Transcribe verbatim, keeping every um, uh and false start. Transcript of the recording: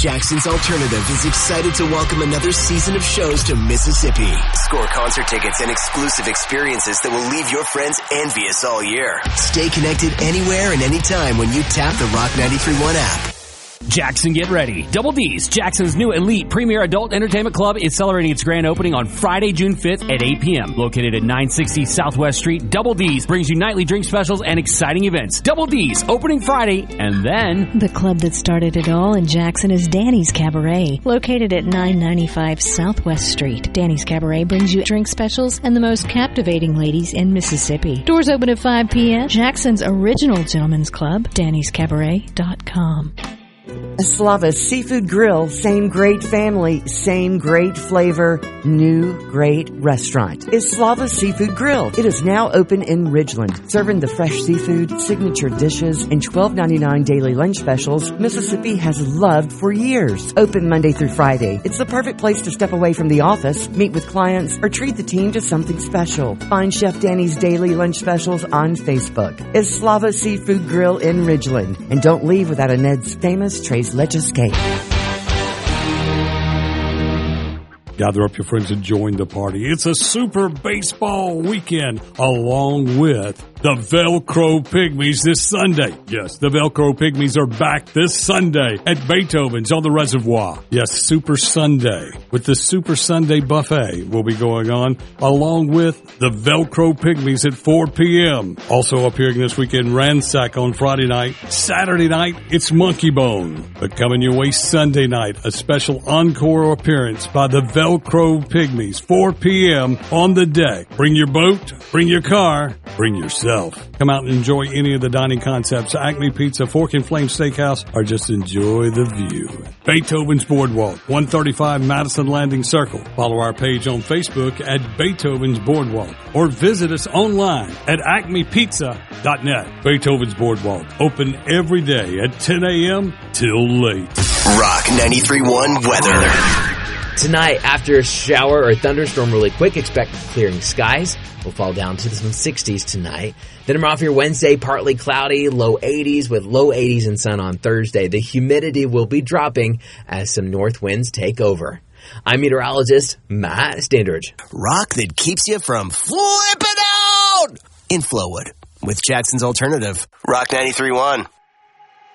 Jackson's Alternative is excited to welcome another season of shows to Mississippi. Score concert tickets and exclusive experiences that will leave your friends envious all year. Stay connected anywhere and anytime when you tap the Rock ninety-three point one app. Jackson, get ready. Double D's, Jackson's new elite premier adult entertainment club, is celebrating its grand opening on Friday, June fifth at eight p.m. Located at nine sixty Southwest Street, Double D's brings you nightly drink specials and exciting events. Double D's, opening Friday, and then... The club that started it all in Jackson is Danny's Cabaret. Located at nine ninety-five Southwest Street, Danny's Cabaret brings you drink specials and the most captivating ladies in Mississippi. Doors open at five p.m. Jackson's original gentlemen's club, danny's cabaret dot com. Eslava's Seafood Grill, same great family, same great flavor, new great restaurant. Eslava's Seafood Grill. It is now open in Ridgeland, serving the fresh seafood, signature dishes, and twelve ninety-nine daily lunch specials Mississippi has loved for years. Open Monday through Friday. It's the perfect place to step away from the office, meet with clients, or treat the team to something special. Find Chef Danny's daily lunch specials on Facebook. Eslava's Seafood Grill in Ridgeland. And don't leave without a Ned's famous Tres Leches cake. Gather up your friends and join the party. It's a super baseball weekend along with the Velcro Pygmies this Sunday. Yes, the Velcro Pygmies are back this Sunday at Beethoven's on the Reservoir. Yes, Super Sunday with the Super Sunday Buffet will be going on along with the Velcro Pygmies at four p.m. Also appearing this weekend, Ransack on Friday night. Saturday night, it's Monkey Bone. But coming your way Sunday night, a special encore appearance by the Velcro Pygmies, four p.m. on the deck. Bring your boat, bring your car, bring yourself. Come out and enjoy any of the dining concepts, Acme Pizza, Fork and Flame Steakhouse, or just enjoy the view. Beethoven's Boardwalk, one thirty-five Madison Landing Circle. Follow our page on Facebook at Beethoven's Boardwalk or visit us online at acme pizza dot net. Beethoven's Boardwalk, open every day at ten a.m. till late. Rock ninety-three point one weather. Tonight, after a shower or thunderstorm really quick, expect clearing skies. We'll fall down to some sixties tonight. Then we're off here Wednesday, partly cloudy, low eighties with low eighties and sun on Thursday. The humidity will be dropping as some north winds take over. I'm meteorologist Matt Standridge. Rock that keeps you from flipping out in Flowwood with Jackson's Alternative. Rock ninety-three point one.